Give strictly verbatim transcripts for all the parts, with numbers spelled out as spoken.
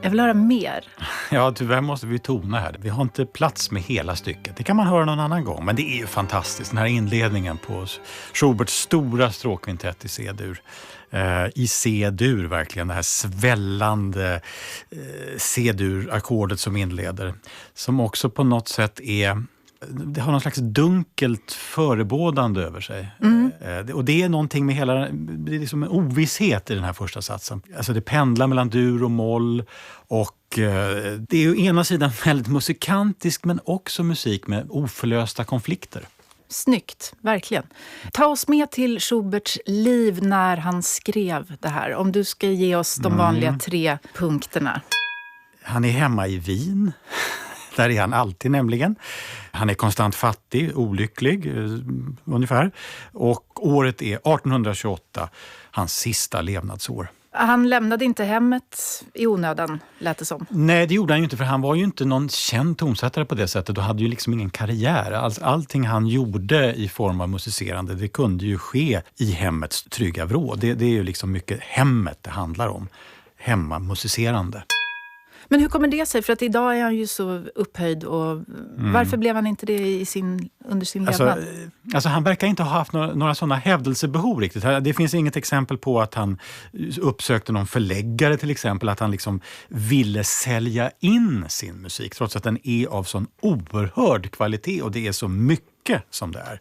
Jag vill höra mer. Ja, tyvärr måste vi tona här. Vi har inte plats med hela stycket. Det kan man höra någon annan gång. Men det är ju fantastiskt. Den här inledningen på Schuberts stora stråkkvintett i C-dur. Eh, I C-dur verkligen. Det här svällande eh, C-dur-ackordet som inleder. Som också på något sätt är... Det har någon slags dunkelt förebådande över sig. Mm. Eh, och det är någonting med hela... Det är liksom en ovisshet i den här första satsen. Alltså det pendlar mellan dur och moll. Och eh, det är ju ena sidan väldigt musikantisk men också musik med oförlösta konflikter. Snyggt, verkligen. Ta oss med till Schuberts liv när han skrev det här. Om du ska ge oss de vanliga mm. tre punkterna. Han är hemma i Wien. Där är han alltid nämligen. Han är konstant fattig, olycklig eh, ungefär. Och året är arton tjugoåtta, hans sista levnadsår. Han lämnade inte hemmet i onödan, lät det som. Nej, det gjorde han ju inte, för han var ju inte någon känd tonsättare på det sättet och hade ju liksom ingen karriär. All, allting han gjorde i form av musicerande, det kunde ju ske i hemmets trygga vrå. Det, det är ju liksom mycket hemmet det handlar om. Hemmamusicerande. Men hur kommer det sig? För att idag är han ju så upphöjd och mm. varför blev han inte det i sin, under sin alltså, levnad? Alltså han verkar inte ha haft några, några sådana hävdelsebehov riktigt. Det finns inget exempel på att han uppsökte någon förläggare till exempel, att han liksom ville sälja in sin musik trots att den är av sån oerhörd kvalitet och det är så mycket som det är.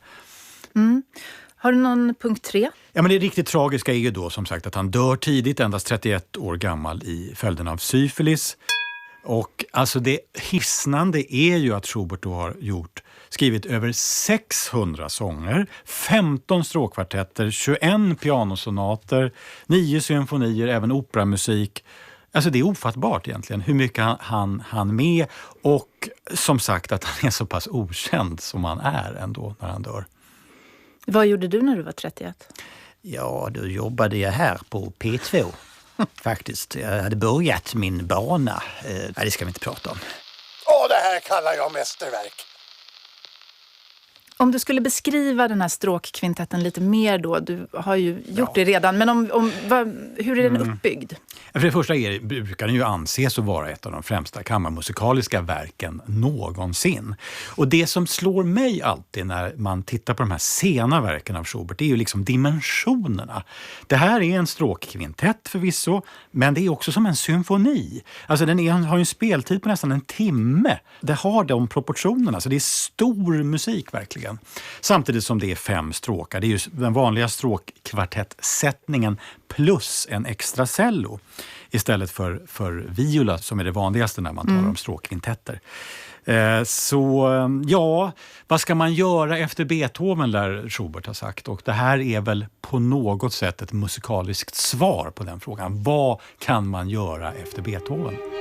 Mm. Har du någon punkt tre? Ja, men det riktigt tragiska är ju då som sagt att han dör tidigt, endast trettioett år gammal i följden av syfilis. Och alltså det hisnande är ju att Schubert då har gjort, skrivit över sexhundra sånger, femton stråkkvartetter, tjugoett pianosonater, nio symfonier, även operamusik. Alltså det är ofattbart egentligen hur mycket han, han, han med och som sagt att han är så pass okänd som han är ändå när han dör. Vad gjorde du när du var trettioett? Ja, då jobbade jag här på P två faktiskt. Jag hade börjat min bana. Eh, nej, det ska vi inte prata om. Åh, det här kallar jag mästerverk. Om du skulle beskriva den här stråkkvintetten lite mer då, du har ju gjort ja. det redan, men om, om, vad, hur är den mm. uppbyggd? För det första är, brukar den ju anses att vara ett av de främsta kammarmusikaliska verken någonsin. Och det som slår mig alltid när man tittar på de här sena verken av Schubert är ju liksom dimensionerna. Det här är en stråkkvintett förvisso, men det är också som en symfoni. Alltså den är, har ju en speltid på nästan en timme. Det har de proportionerna, så det är stor musik verkligen. Samtidigt som det är fem stråkar. Det är ju den vanliga stråkkvartettsättningen plus en extra cello istället för, för viola som är det vanligaste när man talar mm. om stråkkvintetter. Eh, så ja, vad ska man göra efter Beethoven lär Schubert ha sagt. Och det här är väl på något sätt ett musikaliskt svar på den frågan. Vad kan man göra efter Beethoven?